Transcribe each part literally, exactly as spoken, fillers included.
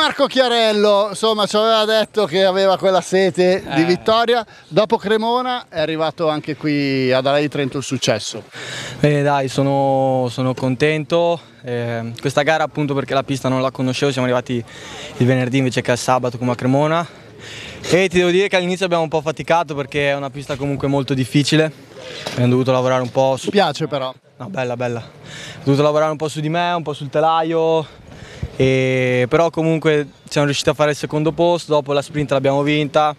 Marco Chiarello, insomma, ci aveva detto che aveva quella sete eh. di vittoria. Dopo Cremona è arrivato anche qui ad Ala di Trento il successo. Bene, dai, sono, sono contento. Eh, questa gara, appunto, perché la pista non la conoscevo, siamo arrivati il venerdì invece che al sabato come a Cremona. E ti devo dire che all'inizio abbiamo un po' faticato perché è una pista comunque molto difficile. Abbiamo dovuto lavorare un po' su... Mi piace però. No, bella, bella. Ho dovuto lavorare un po' su di me, un po' sul telaio. E però comunque siamo riusciti a fare il secondo posto, dopo la sprint l'abbiamo vinta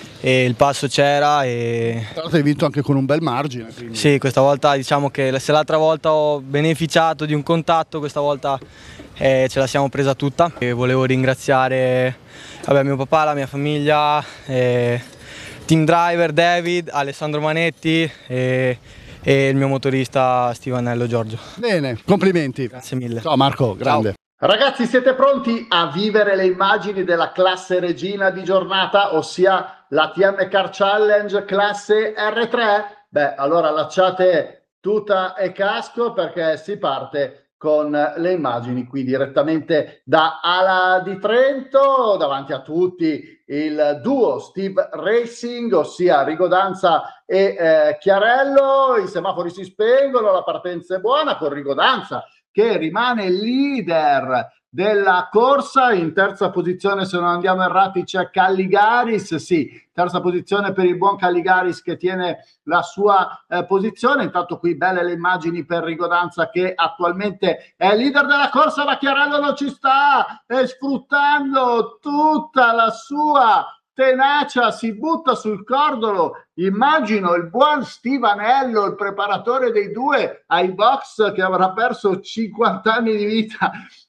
e il passo c'era. E... Tra l'altro hai vinto anche con un bel margine. Quindi. Sì, questa volta diciamo che se l'altra volta ho beneficiato di un contatto, questa volta eh, ce la siamo presa tutta. E volevo ringraziare vabbè, mio papà, la mia famiglia, eh, team driver David, Alessandro Manetti e, e il mio motorista Stivanello Giorgio. Bene, complimenti. Grazie mille. Ciao Marco, grande. Ciao. Ragazzi, siete pronti a vivere le immagini della classe regina di giornata, ossia la T M Car Challenge classe R tre? Beh, allora lasciate tuta e casco perché si parte con le immagini qui direttamente da Ala di Trento, davanti a tutti il duo Steve Racing, ossia Rigodanza e eh, Chiarello. I semafori si spengono, la partenza è buona con Rigodanza che rimane leader della corsa. In terza posizione, se non andiamo errati, c'è Calligaris. Sì, terza posizione per il buon Calligaris che tiene la sua eh, posizione. Intanto qui belle le immagini per Rigodanza che attualmente è leader della corsa, ma Chiarello non ci sta, e sfruttando tutta la sua tenacia si butta sul cordolo. Immagino il buon Stivanello, il preparatore dei due ai box, che avrà perso cinquanta anni di vita,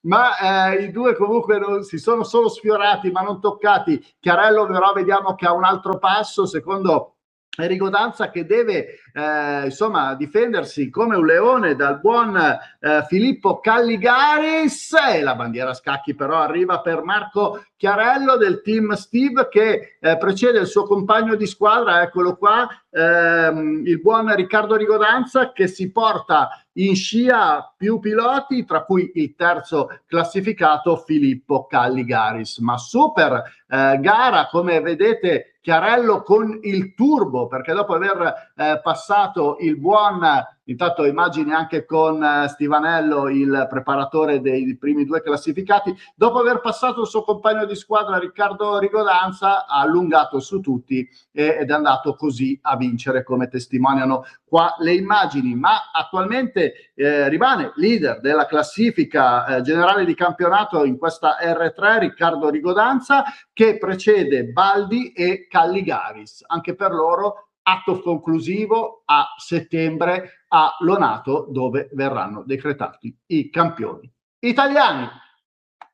ma eh, i due comunque non, si sono solo sfiorati ma non toccati. Chiarello però vediamo che ha un altro passo, secondo Rigodanza, che deve eh, insomma difendersi come un leone dal buon eh, Filippo Calligaris, e la bandiera a scacchi però arriva per Marco Chiarello del team Steve che eh, precede il suo compagno di squadra, eccolo qua, ehm, il buon Riccardo Rigodanza, che si porta in scia più piloti, tra cui il terzo classificato Filippo Calligaris. Ma super eh, gara, come vedete Chiarello con il turbo, perché dopo aver eh, passato il buon, intanto immagini anche con eh, Stivanello, il preparatore dei primi due classificati, dopo aver passato il suo compagno di squadra Riccardo Rigodanza, ha allungato su tutti eh, ed è andato così a vincere, come testimoniano qua le immagini. Ma attualmente eh, rimane leader della classifica eh, generale di campionato in questa R tre Riccardo Rigodanza, che precede Baldi e Calligaris. Anche per loro atto conclusivo a settembre a Lonato, dove verranno decretati i campioni italiani.